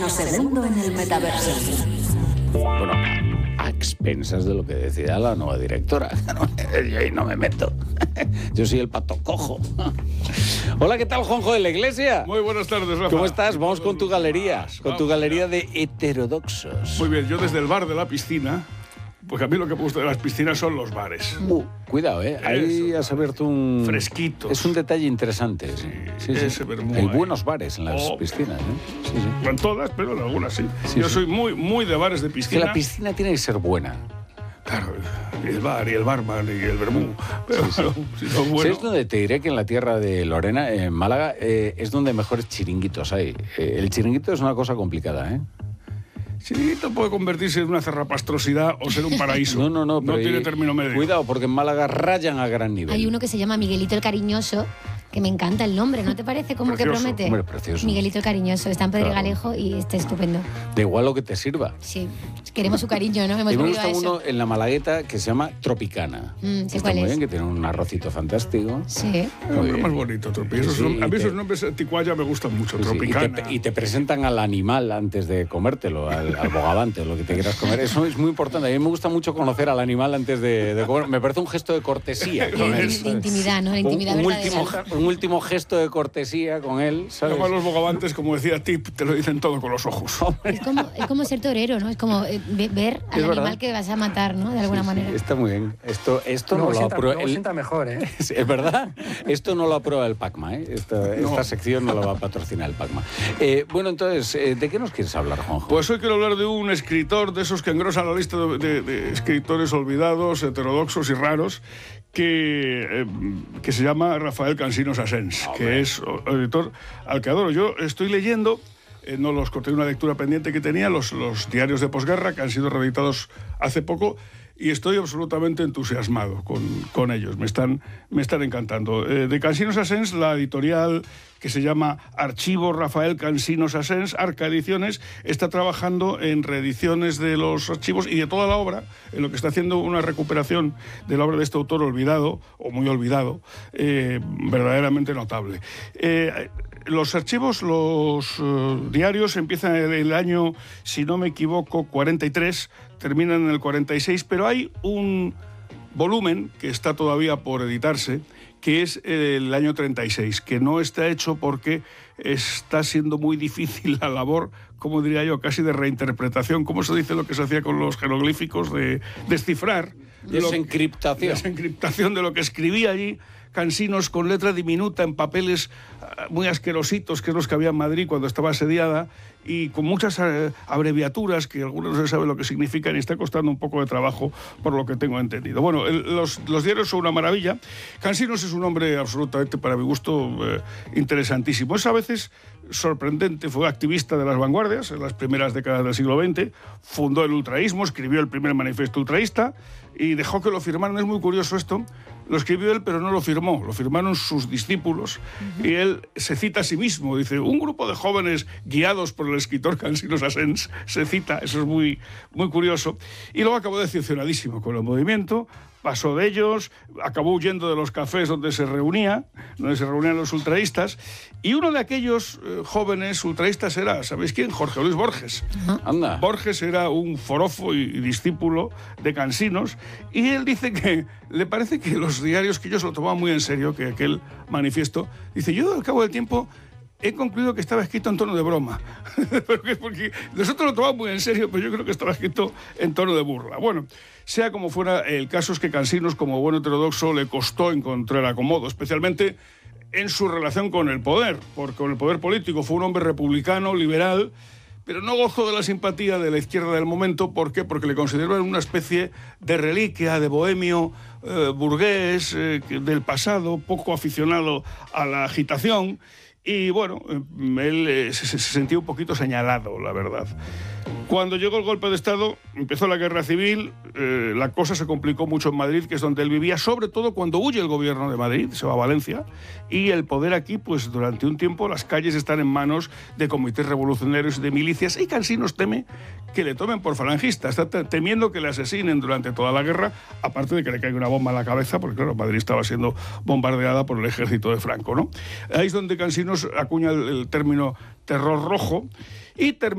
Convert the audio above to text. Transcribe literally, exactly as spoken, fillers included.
nanosegundo en el metaverso. Bueno, a expensas de lo que decida la nueva directora. Yo ahí no me meto. Yo soy el pato cojo. Hola, ¿qué tal, Juanjo de la Iglesia? Muy buenas tardes, Rafa. ¿Cómo estás? Vamos con tu galería, con tu galería de heterodoxos. Muy bien, yo desde el bar de la piscina, porque a mí lo que me gusta de las piscinas son los bares. Uh, cuidado, ¿eh? Ahí has abierto un... Fresquitos. Es un detalle interesante. Sí, sí, sí. Ese vermú Hay ahí. buenos bares en las Oh. piscinas, ¿eh? Sí, sí. No en todas, pero en algunas sí. Sí, yo sí. soy muy, muy de bares de Es que piscina. la piscina tiene que ser buena. Claro, y el bar, y el barman, y el vermú. Pero Sí, sí. bueno, si no es bueno... ¿Sabes dónde te diré que en la tierra de Lorena, en Málaga, eh, es donde mejores chiringuitos hay? Eh, el chiringuito es una cosa complicada, ¿eh? Chiringuito puede convertirse en una cerrapastrosidad o ser un paraíso. No, no, no. No pero tiene y- término medio. Cuidado, porque en Málaga rayan a gran nivel. Hay uno que se llama Miguelito el Cariñoso, que me encanta el nombre, ¿no te parece? Como que Precioso, promete. hombre, precioso. Miguelito el Cariñoso, está en Pedregalejo y está estupendo. Da igual lo que te sirva. Sí, queremos su cariño, ¿no? A Hemos mí me venido gusta a eso. uno en la Malagueta que se llama Tropicana. Mm, sé Está cuál muy es. bien, que tiene un arrocito fantástico. Sí. Es Muy lo bien. más bonito, Tropi. Esos Sí, nom- y a mí te- esos nombres anticuaya me gustan mucho. Sí, sí, y, Tropicana. te, y te presentan al animal antes de comértelo, al, al bogavante, lo que te quieras comer. Eso es muy importante. A mí me gusta mucho conocer al animal antes de, de comer. Me parece un gesto de cortesía. Y con de, él. de intimidad, ¿no? De intimidad un, un verdadera. último, un último gesto de cortesía con él, ¿sabes? Además, los bogavantes, como decía Tip, te lo dicen todo con los ojos. Es como, es como ser torero, ¿no? Es como eh, ve- ver al Es verdad. animal que vas a matar, ¿no? De alguna Sí, sí, manera. está muy bien. Esto, esto no Luego lo sienta, aprueba. luego el- sienta mejor, ¿eh? Sí, es verdad. Esto no lo aprueba el PACMA, ¿eh? Esta, esta No. sección no la va a patrocinar el PACMA. Eh, bueno, entonces, eh, ¿de qué nos quieres hablar, Juanjo? Pues hoy quiero hablar de un escritor de esos que engrosan la lista de, de- de escritores olvidados, heterodoxos y raros, que, eh, que se llama Rafael Cansinos Asens, Hombre. que es o- editor al que adoro. Yo estoy leyendo, eh, no los corté, una lectura pendiente que tenía, los, los diarios de posguerra, que han sido reeditados hace poco, y estoy absolutamente entusiasmado con, con ellos, me están, me están encantando. Eh, de Cansinos Asens, la editorial que se llama Archivo Rafael Cansinos Asens, Arca Ediciones, está trabajando en reediciones de los archivos y de toda la obra, en lo que está haciendo una recuperación de la obra de este autor olvidado, o muy olvidado, eh, verdaderamente notable. Eh, Los archivos, los eh, diarios empiezan en el año, si no me equivoco, cuarenta y tres, terminan en el cuarenta y seis, pero hay un volumen que está todavía por editarse, que es el año treinta y seis, que no está hecho porque está siendo muy difícil la labor, como diría yo, casi de reinterpretación, ¿cómo se dice lo que se hacía con los jeroglíficos? De descifrar. lo- Desencriptación. Desencriptación de lo que escribía allí Cansinos con letra diminuta en papeles ah, muy asquerositos, que es los que había en Madrid cuando estaba asediada, y con muchas eh, abreviaturas que algunos no se sabe lo que significan y está costando un poco de trabajo por lo que tengo entendido. Bueno, el- los, los diarios son una maravilla. Cansinos es un hombre absolutamente, para mi gusto, eh, interesantísimo. Es a veces sorprendente, fue activista de las vanguardias en las primeras décadas del siglo veinte, fundó el ultraísmo, escribió el primer manifiesto ultraísta y dejó que lo firmaran. Es muy curioso esto, lo escribió él pero no lo firmó, lo firmaron sus discípulos. Uh-huh. Y él se cita a sí mismo, dice, un grupo de jóvenes guiados por el escritor Cansinos Asens, se cita, eso es muy, muy curioso. Y luego acabó decepcionadísimo con el movimiento, pasó de ellos, acabó huyendo de los cafés donde se reunía, donde se reunían los ultraístas, y uno de aquellos eh, jóvenes ultraístas era, ¿sabéis quién? Jorge Luis Borges. Anda. Borges era un forofo y, y discípulo de Cansinos, y él dice que le parece que los diarios, que ellos lo tomaban muy en serio, que aquel manifiesto, dice, yo al cabo del tiempo he concluido que estaba escrito en tono de broma. Porque, porque nosotros lo tomamos muy en serio, pero yo creo que estaba escrito en tono de burla. Bueno, sea como fuera, el caso es que Cansinos, como buen heterodoxo, le costó encontrar acomodo, especialmente en su relación con el poder, porque con el poder político fue un hombre republicano, liberal, pero no gozó de la simpatía de la izquierda del momento. ¿Por qué? Porque le consideraban una especie de reliquia, de bohemio eh, burgués, eh, del pasado, poco aficionado a la agitación. Y bueno, él eh, se, se sentía un poquito señalado, la verdad. Cuando llegó el golpe de Estado, empezó la guerra civil, eh, la cosa se complicó mucho en Madrid, que es donde él vivía, sobre todo cuando huye el gobierno de Madrid, se va a Valencia, y el poder aquí, pues durante un tiempo, las calles están en manos de comités revolucionarios y de milicias, y Cansinos teme que le tomen por falangista, está temiendo que le asesinen durante toda la guerra, aparte de que le caiga una bomba en la cabeza, porque claro, Madrid estaba siendo bombardeada por el ejército de Franco, ¿no? Ahí es donde Cansinos acuña el, el término terror rojo, y termina